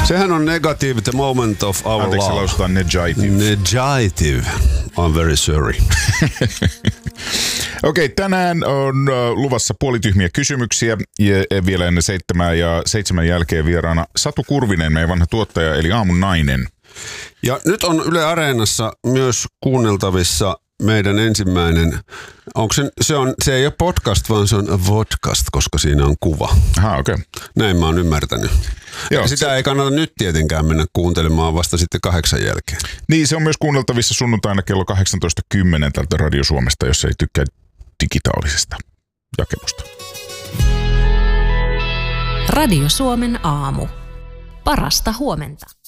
Sehän on negative, the moment of our Anteeksi, love. lausutaan negative. Negative. I'm very sorry. Okei, tänään on luvassa puolityhmiä kysymyksiä ja vielä ennen 7 ja 7 jälkeen vieraana Satu Kurvinen, meidän vanha tuottaja eli aamun nainen. Ja nyt on Yle Areenassa myös kuunneltavissa meidän ensimmäinen, se ei ole podcast, vaan se on vodcast, koska siinä on kuva. Aha, okei. Näin mä oon ymmärtänyt. Joo, sitä ei kannata nyt tietenkään mennä kuuntelemaan vasta sitten 8 jälkeen. Niin, se on myös kuunneltavissa sunnuntaina kello 18.10 tältä Radio Suomesta, jos ei tykkää digitaalisesta jakelusta. Radio Suomen aamu. Parasta huomenta.